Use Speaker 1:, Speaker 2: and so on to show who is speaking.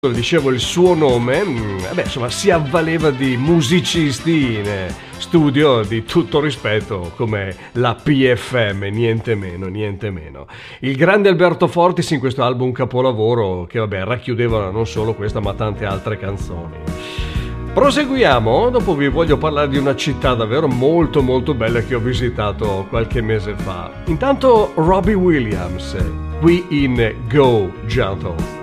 Speaker 1: Dicevo il suo nome, insomma si avvaleva di musicisti in studio di tutto rispetto come la PFM, niente meno, niente meno. Il grande Alberto Fortis in questo album capolavoro che racchiudeva non solo questa ma tante altre canzoni. Proseguiamo, dopo vi voglio parlare di una città davvero molto molto bella che ho visitato qualche mese fa. Intanto Robbie Williams, qui in Go Gentle.